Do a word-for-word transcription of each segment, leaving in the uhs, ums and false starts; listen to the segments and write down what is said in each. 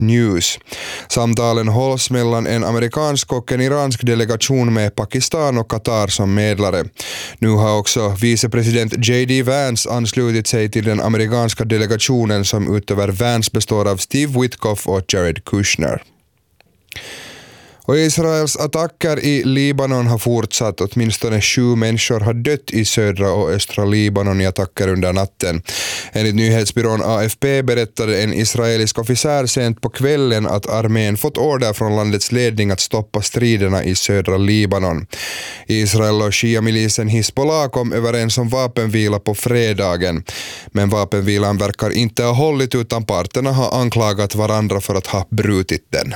News. Samtalen hålls mellan en amerikansk och en iransk delegation med Pakistan och Qatar som medlare. Nu har också vicepresident J D Vance anslutit sig till den amerikanska delegationen som utöver Vance består av Steve Witkoff och Jared Kushner. Och Israels attacker i Libanon har fortsatt. Åtminstone sju människor har dött i södra och östra Libanon i attacker under natten. Enligt nyhetsbyrån A F P berättade en israelisk officer sent på kvällen att armén fått order från landets ledning att stoppa striderna i södra Libanon. Israel och Shia-milisen Hezbollah kom överens om vapenvila på fredagen. Men vapenvilan verkar inte ha hållit utan parterna har anklagat varandra för att ha brutit den.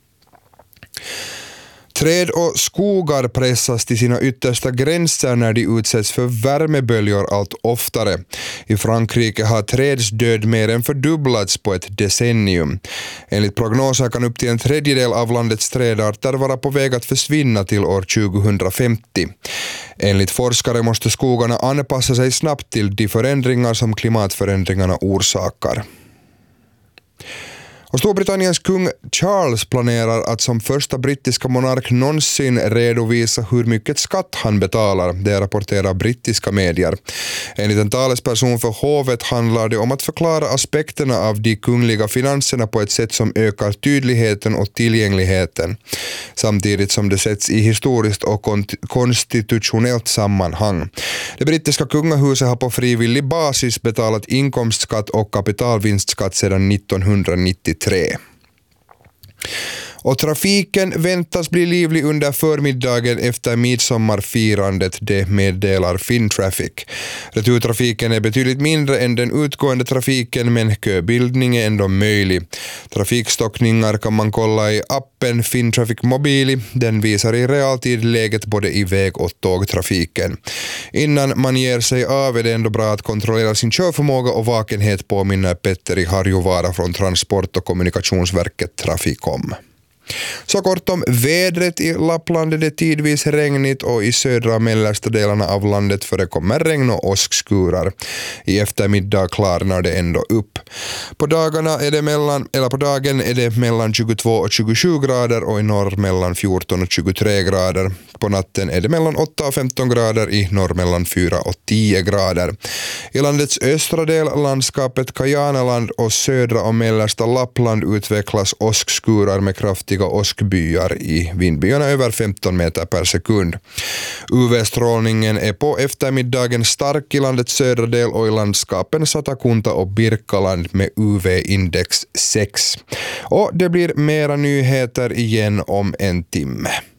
Träd och skogar pressas till sina yttersta gränser när de utsätts för värmeböljor allt oftare. I Frankrike har trädsdöd mer än fördubblats på ett decennium. Enligt prognoser kan upp till en tredjedel av landets trädarter vara på väg att försvinna till år tjugohundrafemtio. Enligt forskare måste skogarna anpassa sig snabbt till de förändringar som klimatförändringarna orsakar. Och Storbritanniens kung Charles planerar att som första brittiska monark någonsin redovisa hur mycket skatt han betalar, det rapporterar brittiska medier. Enligt en talesperson för hovet handlar det om att förklara aspekterna av de kungliga finanserna på ett sätt som ökar tydligheten och tillgängligheten, samtidigt som det sätts i historiskt och konstitutionellt sammanhang. Det brittiska kungahuset har på frivillig basis betalat inkomstskatt och kapitalvinstskatt sedan nittonhundranittiotre. Och trafiken väntas bli livlig under förmiddagen efter midsommarfirandet, det meddelar Fintraffic. Returtrafiken är betydligt mindre än den utgående trafiken, men köbildning är ändå möjlig. Trafikstockningar kan man kolla i appen Fintraffic Mobili. Den visar i realtid läget både i väg- och tågtrafiken. Innan man ger sig av är det ändå bra att kontrollera sin körförmåga och vakenhet, påminner Petteri Harjuvara från Transport- och kommunikationsverket Trafikom. Så kort om vädret. I Lappland är det tidvis regnigt och i södra och mellersta delarna av landet förekommer regn och åskskurar. I eftermiddag klarnar det ändå upp. På dagarna är det mellan, eller på dagen är det mellan tjugotvå och tjugosju grader och i norr mellan fjorton och tjugotre grader. På natten är det mellan åtta och femton grader, i norr mellan fyra och tio grader. I landets östra del, landskapet Kajanaland och södra och mellersta Lappland utvecklas åskskurar med kraftiga åskbyar i vindbyarna över femton meter per sekund. U V-strålningen är på eftermiddagen stark i landets södra del och i landskapen Satakunta och Birkaland med U V-index sex. Och det blir mera nyheter igen om en timme.